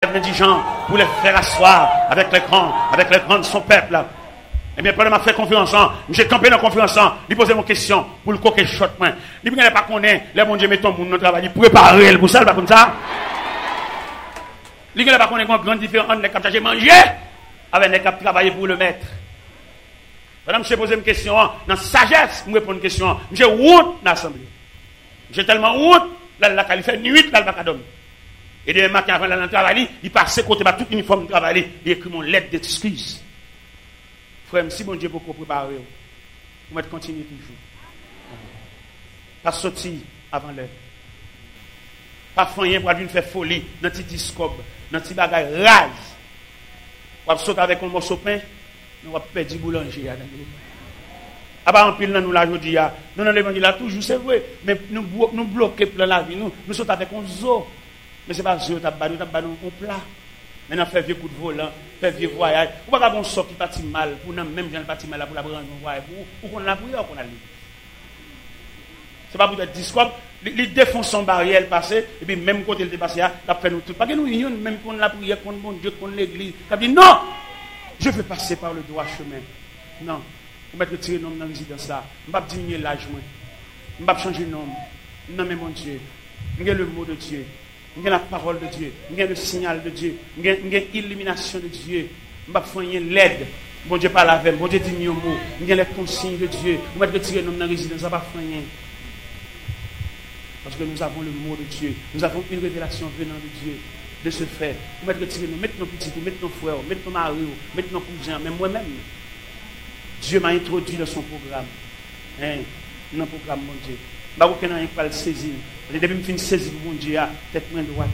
être indigent pour les faire asseoir avec les grands de son peuple. Eh bien, pendant m'a fait confiance, j'ai campé dans confiance, il posait mon question pour le coquet shot. Il ne pas connaître, les bon Dieu met ton monde dans le travail, il préparer pour ça, pas comme ça. Il ne pas connaître une grande différence entre les cap de manger avec les cap travailler pour le maître. Madame, je pose une question, dans sagesse, je réponds une question. J'ai honte dans l'assemblée. J'ai tellement honte, là, il fait nuit, là, il va dormir. Et demain matin, avant d'aller travailler, il passe côté tout uniforme de travail, il écrit mon lettre d'excuse. Frère, si bon Dieu beaucoup préparé, vous mettez continuer toujours. Pas sortir avant l'heure. Pas faire pour venir faire folie dans petit discobe, dans petit bagage rage. Vous sauter avec un morceau de pain, nous va perdre du boulanger. Ah bah en pile nous la aujourd'hui nous dans l'évangile là toujours c'est vrai mais nous bloquer plein la vie nous sautons avec un zoo mais c'est pas zoo t'as pas un plat maintenant faire vieux coup de volant faire vieux voyage ou pas bon sort qui parti mal pour nous même gens parti mal pour la prendre un voyage pour qu'on la prière qu'on a lu c'est pas pour être discours les défonce son barrière passé et puis même côté le dépassé là fait nous tout pas que nous union même qu'on la prière qu'on bon Dieu qu'on l'église ça dit non je veux passer par le droit chemin non. Je vais retirer le nom dans la résidence là. Je ne vais pas diminuer l'âge. Je ne vais pas changer le nom. Non, mais mon Dieu. Je le mot de Dieu. Je la parole de Dieu. Je le signal de Dieu. Je l'illumination de Dieu. Je ne vais pas faire l'aide. Bon Dieu parle avec moi. Bon Dieu dit mieux mot. Je les consignes de Dieu. Je vais retirer le nom dans la résidence. Je ne vais pas faire rien. Parce que nous avons le mot de Dieu. Nous avons une révélation venant de Dieu. De ce fait. Je vais retirer nos. Mettre nos petits, mettre nos frères, mettre nos maris, mettre nos cousins, même moi-même. Dieu m'a introduit dans son programme. Dans le programme, mon Dieu. Je ne sais pas si je le saisir. Depuis que je finis de saisir mon Dieu, tête main droite.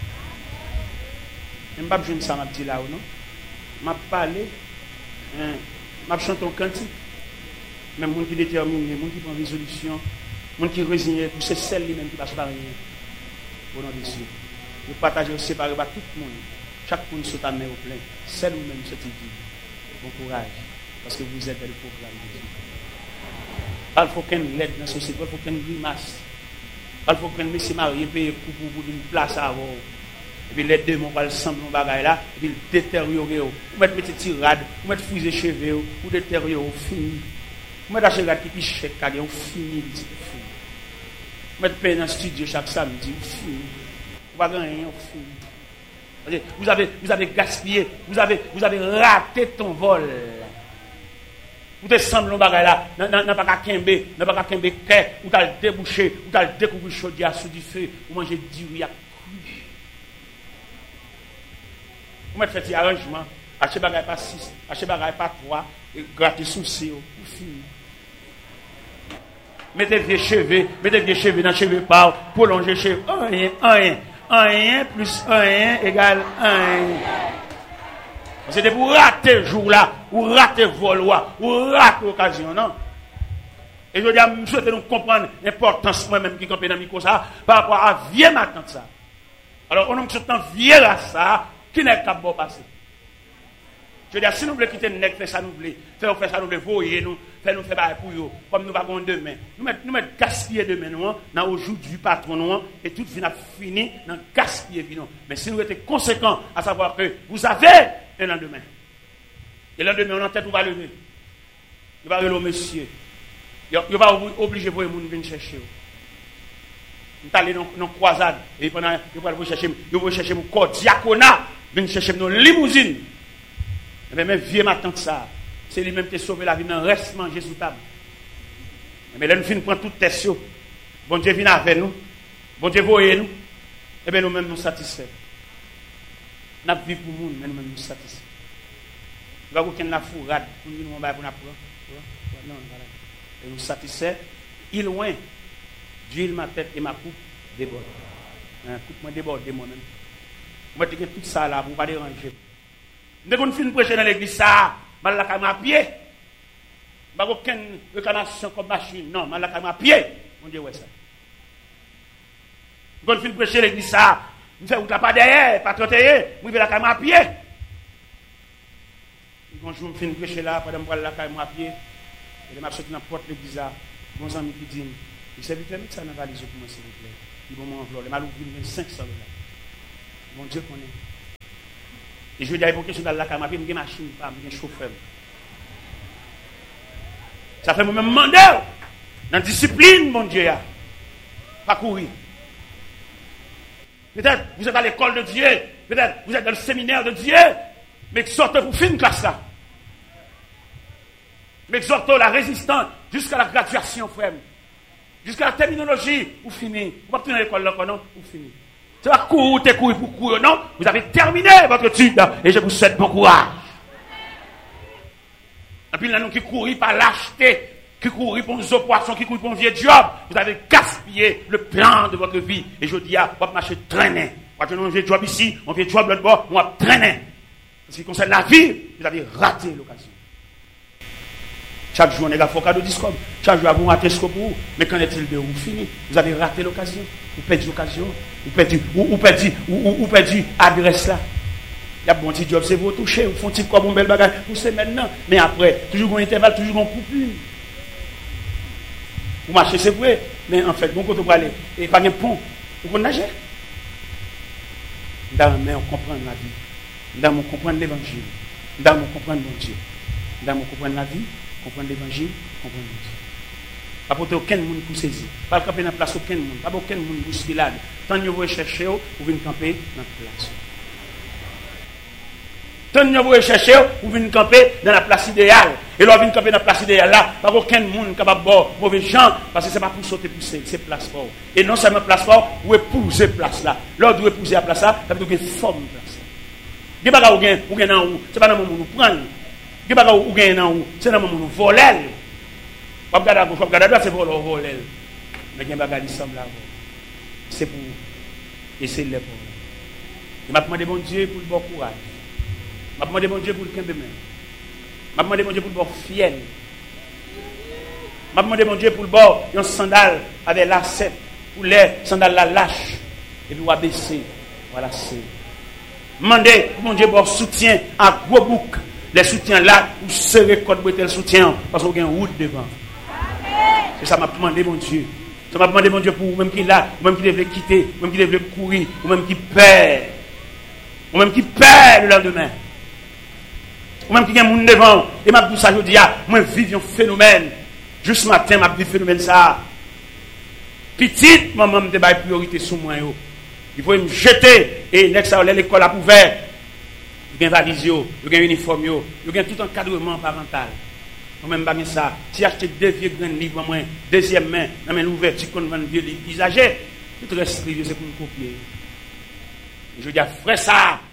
Je ne sais pas si ça m'a dit là ou non. Je parlé. Je chante un cantique. Même les gens qui déterminent, les gens qui prennent résolution, les gens qui résignent, c'est celle lui-même qui passe par rien. Au nom de Dieu. Je partage séparé par tout le monde. Chaque monde saute à main au plein. Celle ou même cette vie. Bon courage. Parce que vous êtes dans le programme de Dieu. Il faut qu'un l'aide dans la société, il faut qu'un grimace. Il faut qu'un monsieur marié paye pour une place à avoir. Et puis les deux, on va le sembler dans bagaille là, et puis détériorer. Vous mettez des tirades, vous mettez fouiller cheveux, vous détériorer, fini. Vous mettez des cheveux qui pichent, vous fini. Vous mettez payer dans le studio chaque samedi, vous fini. Vous ne rien, vous fini. Vous avez gaspillé, vous avez raté ton vol. Vous êtes semblé dans bagay là, n'a pas kembe, n'a pas kembe kè, ou t'as débouché, ou t'as découvert chaudière sous du feu, ou manger du riz à cru. Vous mettez fait arrangement, acheter bagay pas 6, acheter bagay pas 3, et gratter souci ou fini. Mettez vieux cheveux dans cheveux par, prolonger cheveux, un plus un égale un. C'était pour rater le jour là, ou rater le vol, ou rater l'occasion, non? Et je dis à souhaite nous comprendre l'importance moi-même qui campe dans le micro ça, par rapport à vieux matin ça. Alors, on a tout vieux là ça, qui n'est pas bon passé. Je dis à si nous voulons quitter le nec, faire ça nous voulons, faire ça nous voulons, voyer nous, faire pour eux, comme nous avons demain. Nous mettons gaspiller demain, nous, dans aujourd'hui patron, nous, et tout vient fini dans gaspiller, nous. Mais si nous étions conséquents, à savoir que vous avez un lendemain. Et le lendemain, on en tête, on va lever. Il va lever monsieur. Il va obliger pour les gens de venir chercher. On est allé dans une croisade. Et pendant il va chercher mon corps diaconat. Venir chercher nos limousines. Mais même vieux matin que ça. C'est lui-même qui a sauvé la vie. Non, reste manger sous table. Mais là, nous finissons prendre toute tête. Bon Dieu vient avec nous. Bon Dieu voyez nous. Et bien nous-mêmes nous satisfaits. Nous vivons pour nous, mais nous-mêmes nous satisfaits. Nous avons aucune la fourrade pour nous pour nous apprendre. Non, voilà. Et nous satisfaits. Il loin, d'huile ma tête et ma coupe déborde. Coupe moi déborde moi-même. Moi, je tout ça là pour ne pas déranger. Dès qu'on finit de prêcher dans l'église, ça, je vais à pied. Je n'ai aucune réclamation comme machine. Non, je vais à pied. Mon Dieu, ouais ça. Dès qu'on finit de prêcher l'église, ça, je ne fais pas derrière, pas trotter, je vais à pied. Quand je finis de prêcher là, pendant que je vais à pied, et je vais sortir dans la porte de l'église, mon ami qui dit, il s'est vite mettre ça dans la valise pour moi, s'il vous plaît. Il va m'envoyer, il m'a ouvert 500 $. Mon Dieu connaît. Et je dis à l'époque, je suis dans la caméra, je suis machine, je suis chauffeur. Ça fait moi-même demander dans la discipline, mon Dieu, pas courir. Peut-être vous êtes à l'école de Dieu, peut-être vous êtes dans le séminaire de Dieu, mais exhortez pour finir une classe là. Mais exhortez la résistance jusqu'à la graduation, frère. Jusqu'à la terminologie, vous finissez. Vous ne pouvez pas à l'école là, non, vous finissez. C'est pas courir pour courir, non. Vous avez terminé votre étude et je vous souhaite bon courage. Et puis là, nous qui courons par lâcheté, qui courent pour nos poissons, qui courent pour un vieux job, vous avez gaspillé le plan de votre vie. Et je dis, vous va marcher traîner. Quand on a un vieux job ici, un vieux job l'autre bord, on va traîner. En ce qui concerne la vie, vous avez raté l'occasion. Chaque jour, on est là, faut cadeau discours. Chaque jour, vous ratez ce que vous. Mais qu'en est-il de vous fini? Vous avez raté l'occasion. Vous perdez l'occasion. Vous perdez l'adresse là. Il y a bon petit job, c'est vous toucher. Vous font petit quoi, bon bel bagage. Vous savez maintenant. Mais après, toujours un intervalle, toujours un coupure. Vous marchez, c'est vrai. Mais en fait, bon côté pour aller. Et pas de pont. Vous pouvez nager. Mais on comprend la vie. On comprend l'évangile. On comprend mon Dieu. On comprend la vie. Comprendre l'évangile, comprendre Dieu. Pas pour aucun monde pour saisir. Pas camper dans la place aucun monde. Pas aucun monde pour se filer. Tant que vous recherchez, vous venez camper dans la place. Tant que vous recherchez, vous venez camper dans la place idéale. Et là, vous venez camper dans la place idéale là. Pas aucun monde capable de boire mauvais gens. Parce que ce n'est pas pour sauter pour c'est place fort. Et non seulement place fort, vous épousez place là. Là, vous épouser la place là, ça veut dire que vous avez forme place là. Vous n'avez pas de où. Ce n'est pas dans le monde où vous prenez. Qui va ou gagner dans où c'est dans mon voler pas regarder à gauche pas regarder à droite c'est pour le voler mais qui va garder semble là c'est pour essayer de le pour et m'a demandé bon Dieu pour le bon courage m'a demandé bon Dieu pour le camp de main m'a demandé bon Dieu pour le bon fiel m'a demandé bon Dieu pour le bon un sandal avec lacet pour les sandales la lâche et puis on va baisser voilà c'est demander bon Dieu pour soutien à gros bouc. Les soutiens là, vous serez code le soutien parce qu'on a une route devant. C'est ça m'a demandé mon Dieu. Ça m'a demandé mon Dieu pour vous-même qui est là, vous-même qui devez quitter, vous-même qui devez courir, vous-même qui perd. Vous-même qui perd le lendemain. Vous-même qui a un monde devant. Et m'a dit ça, je dis, moi vive un phénomène. Juste ce matin, m'a dit phénomène ça. Petite, maman me débat priorité sur moi. Il faut me jeter et next à l'école a ouvert. Il y a un valise, il y a un uniforme, il y a tout encadrement parental. Moi-même, je ça. Si j'achète 2 vieux grands livres, deuxième main, dans l'ouverture qu'on vend vieux livres usagés, tout reste c'est pour me copier. Je dis, frère, ça,